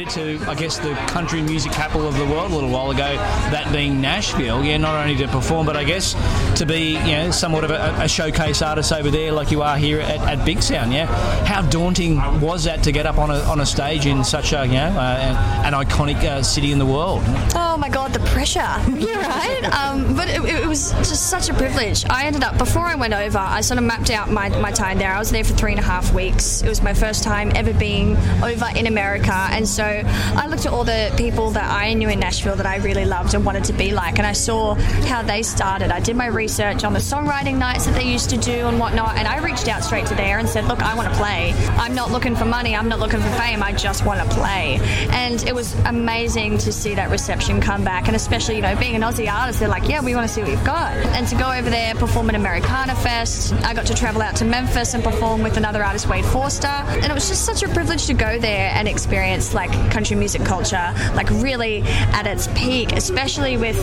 married to, I guess, the country music capital of the world a little while ago, that being Nashville. Yeah, not only to perform, but I guess to be, somewhat of a showcase artist over there like you are here at Big Sound, yeah? How daunting was that to get up on a stage in such a, an iconic city in the world? Oh my God, the pressure. You're right. But it was just such a privilege. I ended up, before I went over, I sort of mapped out my time there. I was there for 3.5 weeks. It was my first time ever being over in America, and so I looked at all the people that I knew in Nashville that I really loved and wanted to be like, and I saw how they started. I did my research on the songwriting nights that they used to do and whatnot, and I reached out straight to there and said, look, I want to play. I'm not looking for money. I'm not looking for fame. I just want to play. And it was amazing to see that reception come back, and especially, being an Aussie artist, they're like, yeah, we want to see what you've got. And to go over there, perform at Americana Fest, I got to travel out to Memphis and perform with another artist, Wade Forster, and it was just such a privilege to go there and experience like country music culture, like really at its peak, especially with,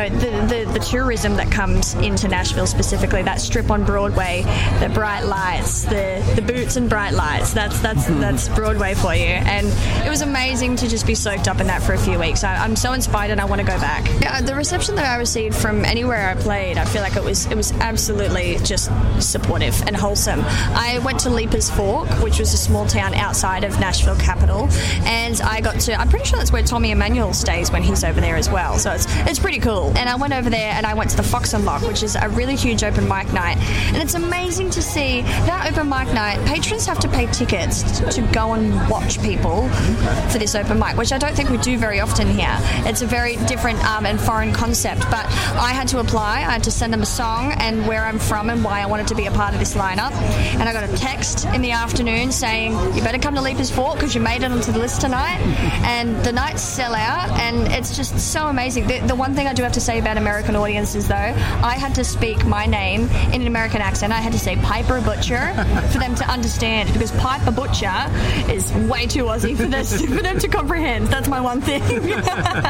the tourism that comes into Nashville specifically, that strip on Broadway, the bright lights, the boots and bright lights, that's Broadway for you. And it was amazing to just be soaked up in that for a few weeks. I'm so inspired and I want to go back. Yeah, the reception that I received from anywhere I played, I feel like it was absolutely just supportive and wholesome. I went to Leapers Fork, which was a small town outside of Nashville capital, and I'm pretty sure that's where Tommy Emmanuel stays when he's over there as well, so it's pretty cool. And I went over there and I went to the Fox and Lock, which is a really huge open mic night, and it's amazing to see that open mic night. Patrons have to pay tickets to go and watch people for this open mic, which I don't think we do very often here. It's a very different and foreign concept, but I had to apply. I had to send them a song and where I'm from and why I wanted to be a part of this lineup, and I got a text in the afternoon saying, you better come to Leapers Fork because you made it onto the list tonight. And the nights sell out, and it's just so amazing. The one thing I do have to say about American audiences, though, I had to speak my name in an American accent. I had to say Piper Butcher for them to understand, because Piper Butcher is way too Aussie for them to comprehend. That's my one thing.